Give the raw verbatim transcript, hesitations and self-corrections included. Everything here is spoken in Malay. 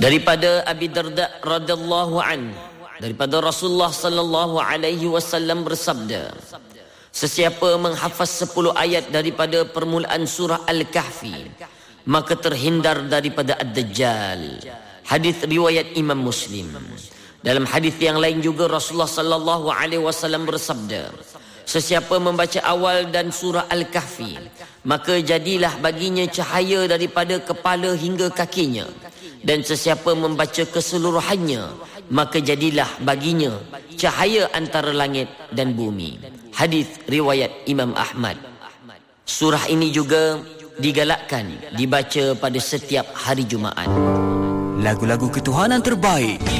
Daripada Abi Darda radhiyallahu an, daripada Rasulullah sallallahu alaihi wasallam bersabda, sesiapa menghafaz sepuluh ayat daripada permulaan surah Al-Kahfi, maka terhindar daripada Ad-Dajjal. Hadis riwayat Imam Muslim. Dalam hadis yang lain juga Rasulullah sallallahu alaihi wasallam bersabda, sesiapa membaca awal dan surah Al-Kahfi, maka jadilah baginya cahaya daripada kepala hingga kakinya, dan sesiapa membaca keseluruhannya, maka jadilah baginya cahaya antara langit dan bumi. Hadis riwayat Imam Ahmad. Surah ini juga digalakkan dibaca pada setiap hari Jumaat. Lagu-lagu ketuhanan terbaik